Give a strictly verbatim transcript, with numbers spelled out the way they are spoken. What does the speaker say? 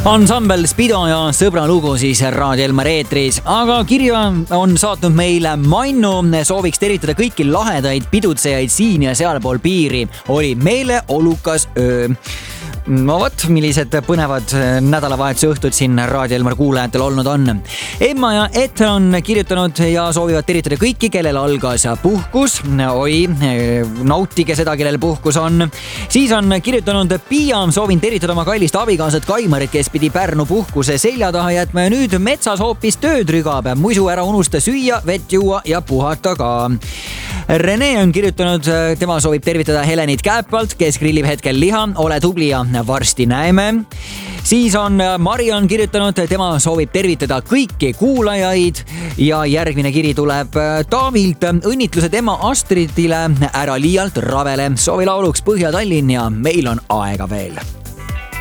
Ansambel Spido ja sõbra lugu siis Raadio Elmar eetris, aga kirja on saatnud meile Mannu, sooviks tervitada kõiki lahedaid pidutsejaid siin ja sealpool piiri. Oli meeleolukas öö. No võt, millised põnevad nädalavahetuse õhtud siin Raadio Elmar kuulajatel olnud on. Emma ja Ethel on kirjutanud ja soovivad tervitada kõiki, kellel algas puhkus. Oi, nautige seda, kellel puhkus on. Siis on kirjutanud Pia, soovin tervitada oma kallist abikaasat Kaimarit, kes pidi Pärnu puhkuse selja taha jätma ja nüüd metsas hoopis tööd rügab. Muidu ära unusta süüa, vett juua ja puhata ka. Rene on kirjutanud, tema soovib tervitada Helenit Kääpalt, kes grillib hetkel liha. Ole tubli ja varsti näeme. Siis on Marion kirjutanud, tema soovib tervitada kõiki kuulajaid ja järgmine kiri tuleb Taavilt. Õnnitlused ema Astridile, ära liialt ravele. Soovi lauluks Põhja-Tallinn ja meil on aega veel.